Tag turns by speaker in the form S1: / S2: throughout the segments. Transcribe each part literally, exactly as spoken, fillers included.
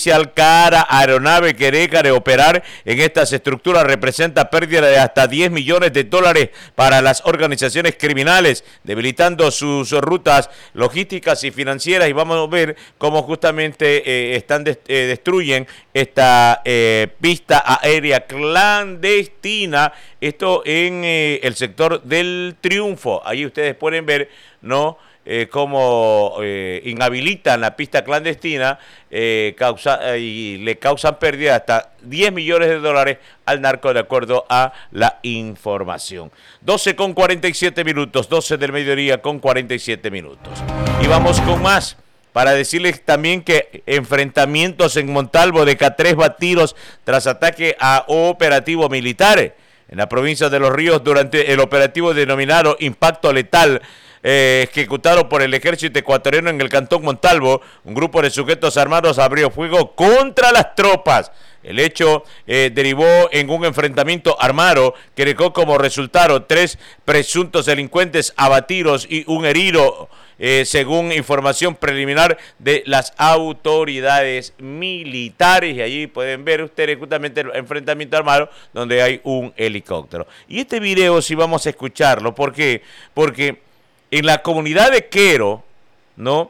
S1: especial. Cada aeronave que deja de operar en estas estructuras representa pérdida de hasta diez millones de dólares para las organizaciones criminales, debilitando sus rutas logísticas y financieras. Y vamos a ver cómo justamente eh, están de, eh, destruyen esta eh, pista aérea clandestina. Esto en eh, el sector del Triunfo. Ahí ustedes pueden ver, ¿no? Eh, cómo eh, inhabilitan la pista clandestina eh, causa, eh, y le causan pérdida hasta diez millones de dólares al narco, de acuerdo a la información. doce con cuarenta y siete minutos, doce del mediodía con cuarenta y siete minutos. Y vamos con más, para decirles también que enfrentamientos en Montalvo de Catres batidos tras ataque a operativo militares en la provincia de Los Ríos durante el operativo denominado Impacto Letal, Eh, ejecutado por el ejército ecuatoriano en el cantón Montalvo. Un grupo de sujetos armados abrió fuego contra las tropas. El hecho eh, derivó en un enfrentamiento armado que dejó como resultado tres presuntos delincuentes abatidos y un herido, eh, según información preliminar de las autoridades militares. Y allí pueden ver ustedes justamente el enfrentamiento armado donde hay un helicóptero. Y este video sí vamos a escucharlo. ¿Por qué? Porque en la comunidad de Quero, ¿no?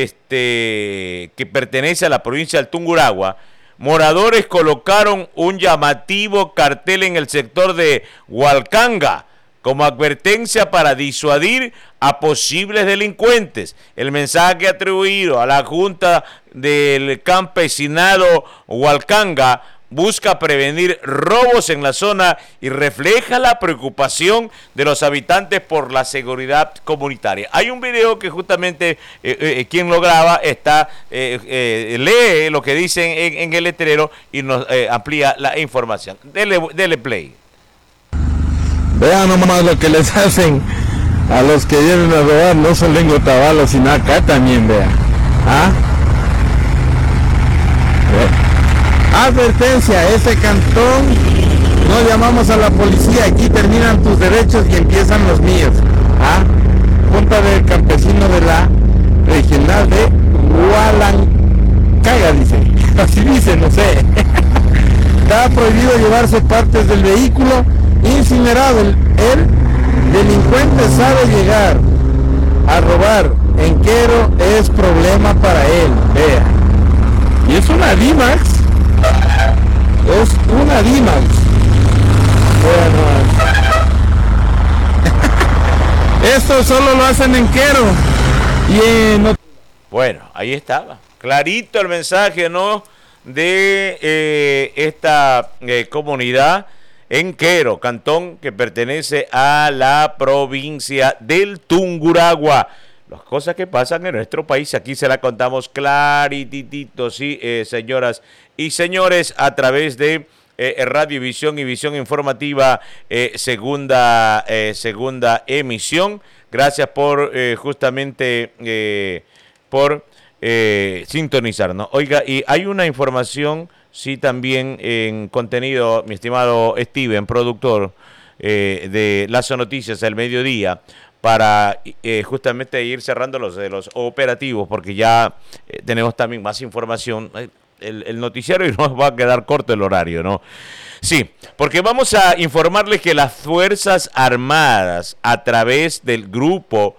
S1: Este, que pertenece a la provincia del Tungurahua, moradores colocaron un llamativo cartel en el sector de Hualcanga como advertencia para disuadir a posibles delincuentes. El mensaje atribuido a la Junta del Campesinado Hualcanga busca prevenir robos en la zona y refleja la preocupación de los habitantes por la seguridad comunitaria. Hay un video que justamente eh, eh, quien lo graba está eh, eh, lee lo que dicen en, en el letrero y nos eh, amplía la información. Dele, dele play.
S2: Vean nomás lo que les hacen a los que vienen a robar, no solo en Otavalo, sino acá también, vean. ¿Ah? Advertencia, ese cantón, no llamamos a la policía, aquí terminan tus derechos y empiezan los míos. ¿Ah? Junta del Campesino de la Regional de Hualancaya, dice. Así dice, no sé. Está prohibido llevarse partes del vehículo incinerado. El, el delincuente sabe llegar a robar. En Quero es problema para él, vea. Y es una D-Max. Es una D-Max. Bueno, esto solo lo hacen en Quero. Y en...
S1: Bueno, ahí estaba. Clarito el mensaje, ¿no? De eh, esta eh, comunidad en Quero, cantón que pertenece a la provincia del Tungurahua. Las cosas que pasan en nuestro país, aquí se la contamos clarititito, sí, eh, señoras y señores, a través de eh, Radio Visión y Visión Informativa, eh, segunda, eh, segunda emisión. Gracias por eh, justamente eh, por eh, sintonizarnos. Oiga, y hay una información, sí, también en contenido, mi estimado Steven, productor eh, de Las Noticias del Mediodía, para eh, justamente ir cerrando los de los operativos, porque ya eh, tenemos también más información. El, el noticiario y nos va a quedar corto el horario, ¿no? Sí, porque vamos a informarles que las Fuerzas Armadas, a través del Grupo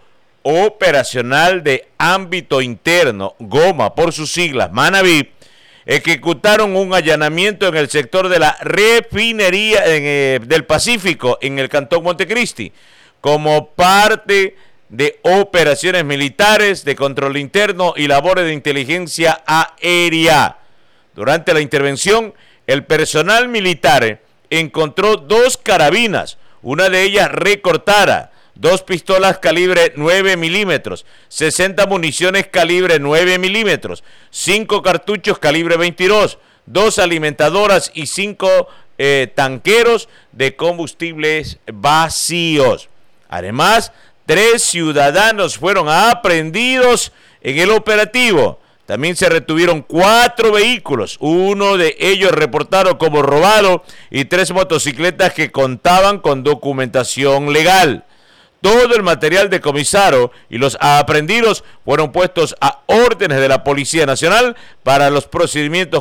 S1: Operacional de Ámbito Interno, GOMA por sus siglas, Manabí, ejecutaron un allanamiento en el sector de la refinería en, eh, del Pacífico, en el cantón Montecristi, como parte de operaciones militares de control interno y labores de inteligencia aérea. Durante la intervención, el personal militar encontró dos carabinas, una de ellas recortada, dos pistolas calibre nueve milímetros, sesenta municiones calibre nueve milímetros, cinco cartuchos calibre veintidós, dos alimentadoras y cinco eh, tanqueros de combustibles vacíos. Además, tres ciudadanos fueron aprehendidos en el operativo. También se retuvieron cuatro vehículos, uno de ellos reportado como robado y tres motocicletas que contaban con documentación legal. Todo el material decomisado y los aprehendidos fueron puestos a órdenes de la Policía Nacional para los procedimientos